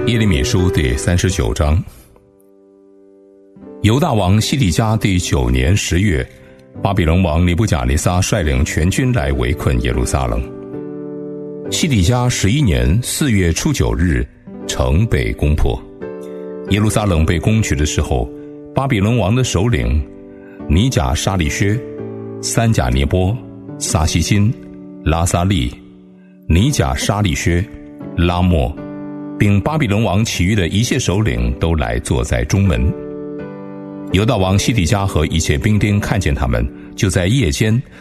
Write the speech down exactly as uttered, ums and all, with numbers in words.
耶利米书第三十九章。犹大王西底家第九年十月，巴比伦王尼布甲尼撒率领全军来围困耶路撒冷。西底家十一年四月初九日，城被攻破。耶路撒冷被攻取的时候，巴比伦王的首领尼甲沙利薛、三甲尼波、撒西辛、拉撒利、尼甲沙利薛、拉莫，并巴比伦王其余的一切首领都来坐在中门。犹大王西底家和一切兵丁看见他们，就在夜间